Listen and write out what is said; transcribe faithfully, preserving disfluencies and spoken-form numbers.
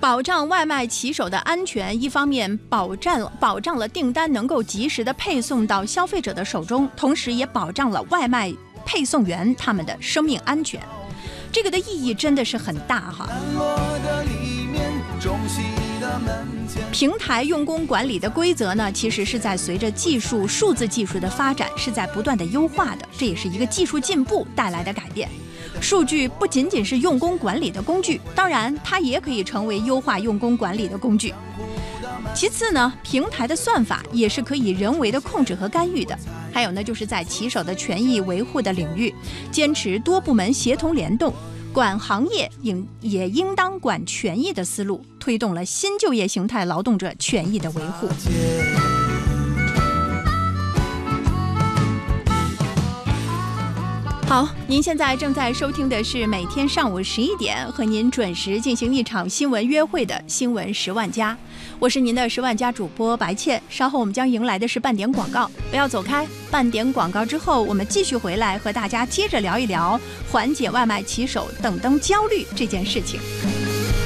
保障外卖骑手的安全，一方面保障保障了订单能够及时的配送到消费者的手中，同时也保障了外卖配送员他们的生命安全。这个的意义真的是很大哈。平台用工管理的规则呢，其实是在随着技术、数字技术的发展，是在不断的优化的，这也是一个技术进步带来的改变。数据不仅仅是用工管理的工具，当然它也可以成为优化用工管理的工具。其次呢，平台的算法也是可以人为的控制和干预的。还有呢，就是在骑手的权益维护的领域，坚持多部门协同联动，管行业应也应当管权益的思路，推动了新就业形态劳动者权益的维护。好，您现在正在收听的是每天上午十一点和您准时进行一场新闻约会的新闻十万加，我是您的十万加主播白倩。稍后我们将迎来的是半点广告，不要走开。半点广告之后，我们继续回来和大家接着聊一聊缓解外卖骑手等灯焦虑这件事情。